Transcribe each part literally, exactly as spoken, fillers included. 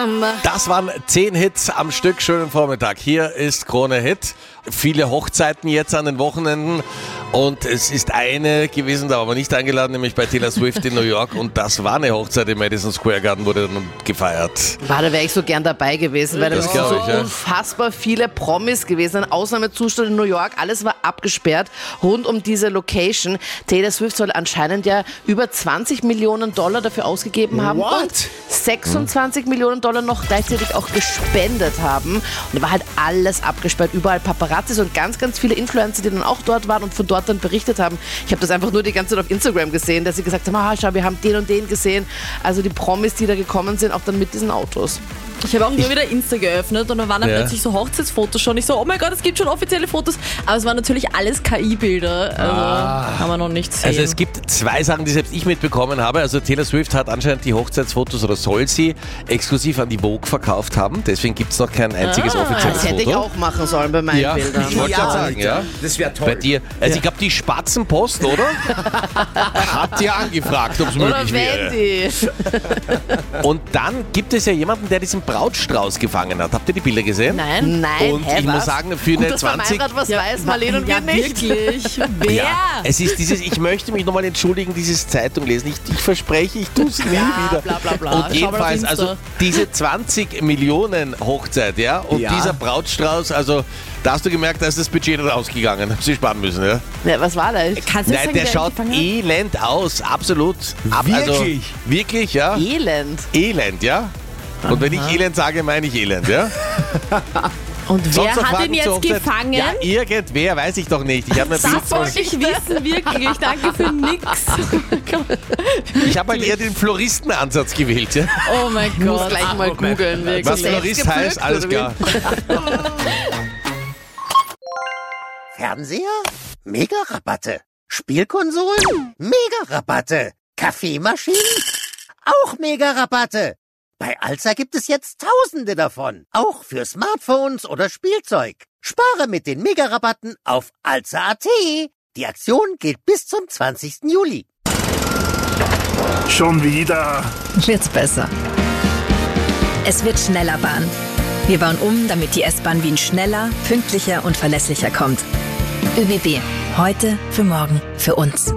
Das waren zehn Hits am Stück. Schönen Vormittag. Hier ist Krone Hit. Viele Hochzeiten jetzt an den Wochenenden. Und es ist eine gewesen, da waren wir nicht eingeladen, nämlich bei Taylor Swift in New York. Und das war eine Hochzeit im Madison Square Garden, wurde dann gefeiert. War, da wäre ich so gern dabei gewesen, weil da sind so ich, ja. unfassbar viele Promis gewesen. Ein Ausnahmezustand in New York, alles war abgesperrt rund um diese Location. Taylor Swift soll anscheinend ja über zwanzig Millionen Dollar dafür ausgegeben haben. What? Und sechsundzwanzig hm. Millionen Dollar noch gleichzeitig auch gespendet haben. Und da war halt alles abgesperrt, überall Paparazzis und ganz, ganz viele Influencer, die dann auch dort waren und von dort dann berichtet haben. Ich habe das einfach nur die ganze Zeit auf Instagram gesehen, dass sie gesagt haben, ah, schau, wir haben den und den gesehen. Also die Promis, die da gekommen sind, auch dann mit diesen Autos. Ich habe auch nur wieder Insta geöffnet und da waren dann ja. plötzlich so Hochzeitsfotos schon. Ich so, oh mein Gott, es gibt schon offizielle Fotos. Aber es waren natürlich alles K I-Bilder. Also ah. kann man noch nicht sehen. Also es gibt zwei Sachen, die selbst ich mitbekommen habe. Also Taylor Swift hat anscheinend die Hochzeitsfotos oder soll sie exklusiv an die Vogue verkauft haben. Deswegen gibt es noch kein einziges ah. offizielles das hätte Foto. ich auch machen sollen bei meinen ja, Bildern. Ich wollte ja. gerade sagen, ja. Das wäre toll. Bei dir. Also ja. ich glaube, die Spatzenpost, oder? Hat ja angefragt, ob es möglich wäre. Und dann gibt es ja jemanden, der diesen Brautstrauß gefunden hat. Habt ihr die Bilder gesehen? Nein, nein. Und hä, ich was? muss sagen, für eine Gut, zwanzig... Dass was ja, weiß, Marlene und ja, wir nicht. Wirklich? Wer? Ja, es ist dieses, ich möchte mich nochmal entschuldigen, dieses Zeitung lesen. Ich, ich verspreche, ich tue es nie ja, wieder. Bla, bla, bla. Und jedenfalls, also diese zwanzig Millionen Hochzeit, ja, und ja. dieser Brautstrauß, also da hast du gemerkt, da ist das Budget dann ausgegangen. Haben sie sparen müssen, ja? ja was war das? Kannst du Nein, sagen, der schaut elend aus, absolut. Ab, wirklich? Also, wirklich, ja. Elend? Elend, ja. Und wenn ich Elend sage, meine ich Elend, ja? Und wer Sonst hat ihn jetzt gefangen? Ja, irgendwer, weiß ich doch nicht. Ich habe das wollte ich wissen, wirklich. Danke für nix. Ich habe halt eher den Floristenansatz gewählt. Ja? Oh mein Gott. Ich muss gleich mal googeln. Wirklich. Was Florist heißt, alles klar. Fernseher? Mega-Rabatte. Spielkonsolen? Mega-Rabatte. Kaffeemaschinen? Auch Mega-Rabatte. Bei Alza gibt es jetzt Tausende davon, auch für Smartphones oder Spielzeug. Spare mit den Mega-Rabatten auf alza punkt at. Die Aktion gilt bis zum zwanzigsten Juli. Schon wieder. Wird's besser. Es wird schneller Bahn. Wir bauen um, damit die S-Bahn Wien schneller, pünktlicher und verlässlicher kommt. ÖBB. Heute, für morgen, für uns.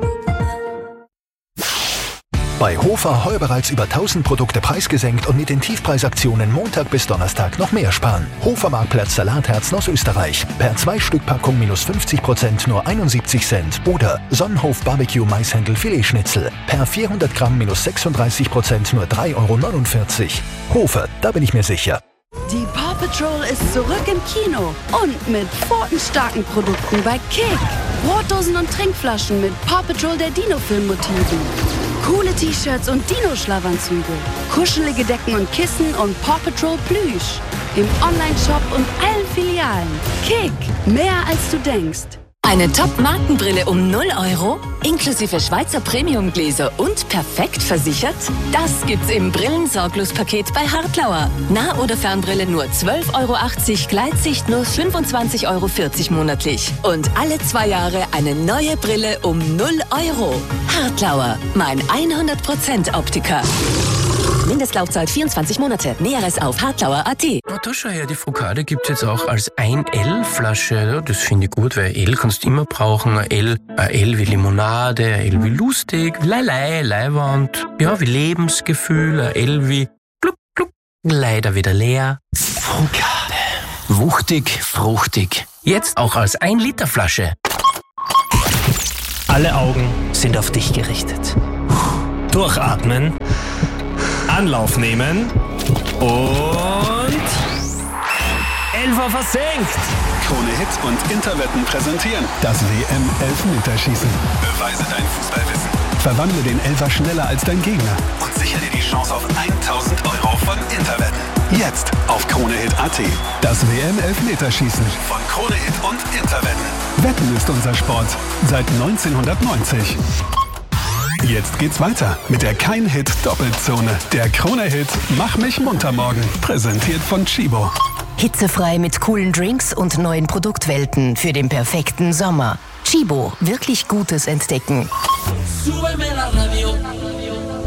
Bei Hofer heuer bereits über tausend Produkte preisgesenkt und mit den Tiefpreisaktionen Montag bis Donnerstag noch mehr sparen. Hofer Marktplatz Salatherzen aus Österreich. Per zwei Stück Packung minus fünfzig Prozent nur einundsiebzig Cent. Oder Sonnenhof Barbecue Maishändel Filetschnitzel. Per vierhundert Gramm minus sechsunddreißig Prozent nur drei Euro neunundvierzig. Hofer, da bin ich mir sicher. Die Paw Patrol ist zurück im Kino und mit pfotenstarken Produkten bei Kick. Brotdosen und Trinkflaschen mit Paw Patrol der Dino-Film-Motiven. Coole T-Shirts und Dino-Schlafanzüge. Kuschelige Decken und Kissen und Paw Patrol Plüsch. Im Online-Shop und allen Filialen. Kick, mehr als du denkst. Eine Top-Markenbrille um null Euro, inklusive Schweizer Premium-Gläser und perfekt versichert? Das gibt's im Brillensorglos-Paket bei Hartlauer. Nah- oder Fernbrille nur zwölf Euro achtzig, Gleitsicht nur fünfundzwanzig Euro vierzig monatlich. Und alle zwei Jahre eine neue Brille um null Euro. Hartlauer, mein hundert Prozent Optiker. Mindestlaufzeit vierundzwanzig Monate. Näheres auf hartlauer punkt at. Oh, da schau her, die Focaccia gibt es jetzt auch als ein L-Flasche. Das finde ich gut, weil L kannst du immer brauchen. Ein L, ein L wie Limonade, ein L wie lustig, Leilei, Leiwand, ja, wie Lebensgefühl, ein L wie gluck, gluck, leider wieder leer. Focaccia. Wuchtig, fruchtig. Jetzt auch als ein Liter Flasche. Alle Augen sind auf dich gerichtet. Durchatmen. Anlauf nehmen und Elfer versenkt. Krone Hit und Interwetten präsentieren das W M-Elfmeterschießen. Beweise dein Fußballwissen. Verwandle den Elfer schneller als dein Gegner und sichere dir die Chance auf tausend Euro von Interwetten. Jetzt auf Krone Hit punkt at. Das W M-Elfmeterschießen von Krone Hit und Interwetten. Wetten ist unser Sport seit neunzehnhundertneunzig. Jetzt geht's weiter mit der Kein-Hit-Doppelzone. Der Krone-Hit Mach mich munter morgen. Präsentiert von Chibo. Hitzefrei mit coolen Drinks und neuen Produktwelten für den perfekten Sommer. Chibo, wirklich Gutes entdecken. Súbeme la radio.